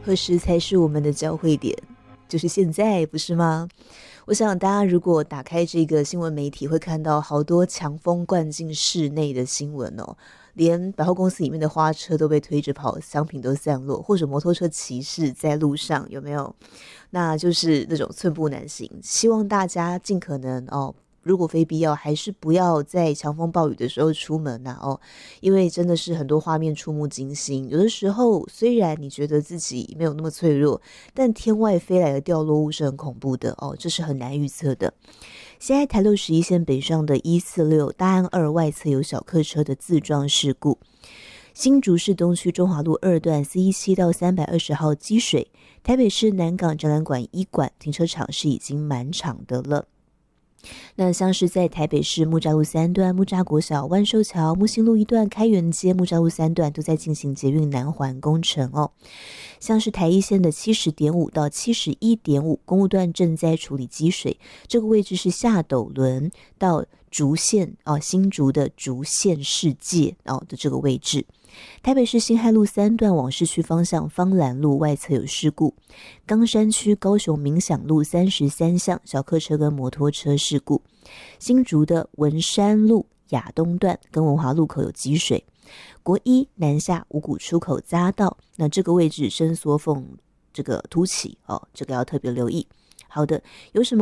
何时才是我们的交汇点？就是现在，不是吗？我想大家如果打开这个新闻媒体，会看到好多强风灌进室内的新闻哦，连百货公司里面的花车都被推着跑，商品都散落，或者摩托车骑士在路上，有没有？那就是那种寸步难行。希望大家尽可能如果非必要，还是不要在强风暴雨的时候出门因为真的是很多画面触目惊心。有的时候虽然你觉得自己没有那么脆弱，但天外飞来的掉落物是很恐怖的这是很难预测的。现在台六11线北上的146大安2外侧有小客车的自撞事故。新竹市东区中华路2段417到320号积水，台北市南港展览馆1馆停车场是已经满场的了。那像是在台北市木栅路3段、木栅国小、万寿桥、木星路1段、开元街、木栅路3段都在进行捷运南环工程像是台一线的70.5到71.5公路段正在处理积水，这个位置是下斗仑到竹县新竹的竹县世界的这个位置。台北市辛亥路3段往市区方向芳兰路外侧有事故，冈山区高雄民享路33巷小客车跟摩托车事故，新竹的文山路亚东段跟文华路口有积水，国一南下五股出口匝道，那这个位置伸缩缝这个凸起这个要特别留意。好的，有什么